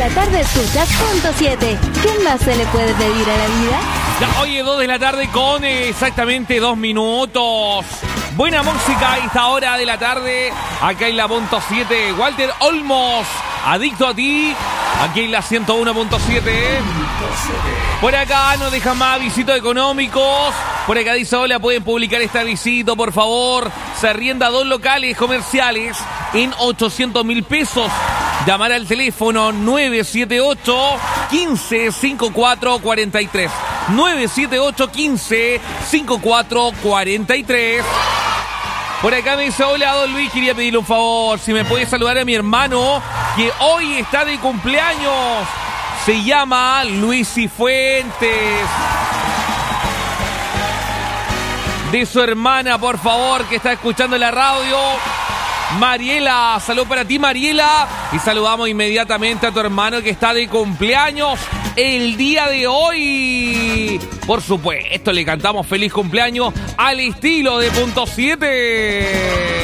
la tarde escuchas Punto 7. ¿Qué más se le puede pedir a la vida? Ya, hoy es 2 de la tarde con exactamente 2 minutos. Buena música a esta hora de la tarde. Acá en la Punto 7. Walter Olmos, Adicto a ti. Aquí en la 101.7. Por acá nos dejan más avisitos económicos. Por acá dice, hola, pueden publicar este avisito, por favor. Se arrienda 2 locales comerciales en 800.000 pesos. Llamar al teléfono 978-15-5443. 978-15-5443. Por acá me dice, hola, don Luis, quería pedirle un favor. Si me puede saludar a mi hermano, que hoy está de cumpleaños. Se llama Luis Cifuentes. De su hermana, por favor, que está escuchando la radio. Mariela, salud para ti, Mariela. Y saludamos inmediatamente a tu hermano que está de cumpleaños el día de hoy. Por supuesto, le cantamos feliz cumpleaños al estilo de Punto 7.